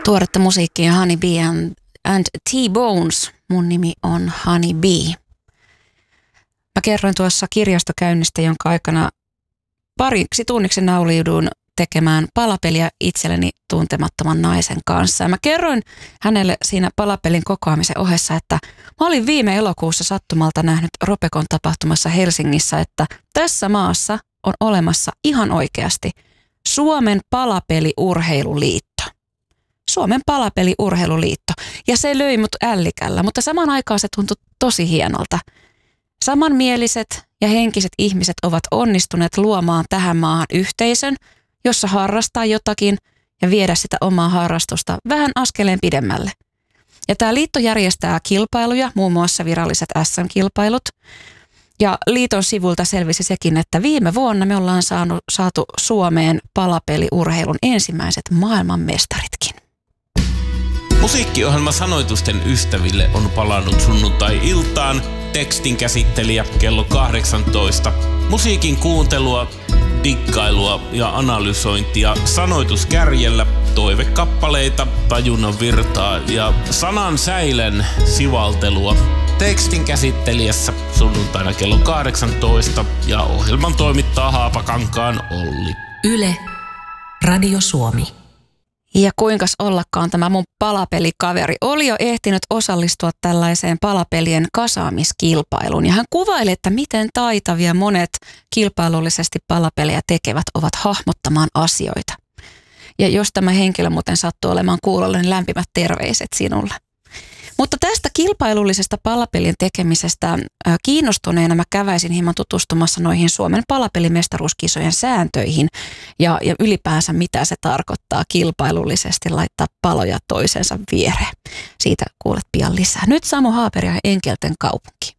Tuoretta musiikkia Honey Bee and T-Bones. Mun nimi on Honey Bee. Mä kerroin tuossa kirjastokäynnistä, jonka aikana pariksi tunniksi nauliuduin tekemään palapeliä itselleni tuntemattoman naisen kanssa. Ja mä kerroin hänelle siinä palapelin kokoamisen ohessa, että mä olin viime elokuussa sattumalta nähnyt Ropekon tapahtumassa Helsingissä, että tässä maassa on olemassa ihan oikeasti Suomen palapeliurheiluliitto. Suomen palapeliurheiluliitto. Ja se löi mut ällikällä, mutta samaan aikaan se tuntui tosi hienolta. Samanmieliset ja henkiset ihmiset ovat onnistuneet luomaan tähän maahan yhteisön, jossa harrastaa jotakin ja viedä sitä omaa harrastusta vähän askeleen pidemmälle. Ja tämä liitto järjestää kilpailuja, muun muassa viralliset SM-kilpailut. Ja liiton sivulta selvisi sekin, että viime vuonna me ollaan saatu Suomeen palapeliurheilun ensimmäiset maailmanmestaritkin. Musiikkiohjelma Sanoitusten ystäville on palannut sunnuntai-iltaan. Tekstin käsittelijä kello 18. Musiikin kuuntelua, dikkailua ja analysointia sanoituskärjellä, toivekappaleita, tajunnan virtaa ja sanan säilen sivaltelua. Tekstin käsittelijässä sunnuntaina kello 18 ja ohjelman toimittaa Haapakankaan Olli. Yle, Radio Suomi. Ja kuinkas ollakaan tämä mun palapelikaveri oli jo ehtinyt osallistua tällaiseen palapelien kasaamiskilpailuun. Ja hän kuvaili, että miten taitavia monet kilpailullisesti palapelejä tekevät ovat hahmottamaan asioita. Ja jos tämä henkilö muuten sattuu olemaan kuulolla, niin lämpimät terveiset sinulle. Mutta tästä kilpailullisesta palapelien tekemisestä kiinnostuneena mä käväisin hieman tutustumassa noihin Suomen palapelimestaruuskisojen sääntöihin ja ylipäänsä mitä se tarkoittaa kilpailullisesti laittaa paloja toisensa viereen. Siitä kuulet pian lisää. Nyt Samu Haaper ja Enkelten kaupunki.